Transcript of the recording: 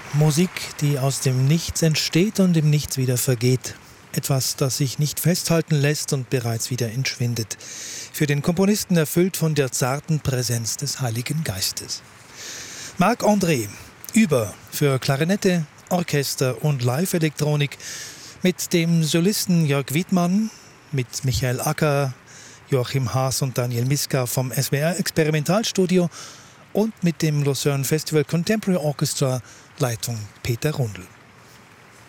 Musik, die aus dem Nichts entsteht und im Nichts wieder vergeht. Etwas, das sich nicht festhalten lässt und bereits wieder entschwindet. Für den Komponisten erfüllt von der zarten Präsenz des Heiligen Geistes. Marc-André, über für Klarinette, Orchester und Live-Elektronik mit dem Solisten Jörg Wiedmann, mit Michael Acker, Joachim Haas und Daniel Miska vom SWR Experimentalstudio und mit dem Lucerne Festival Contemporary Orchestra, Leitung Peter Rundl.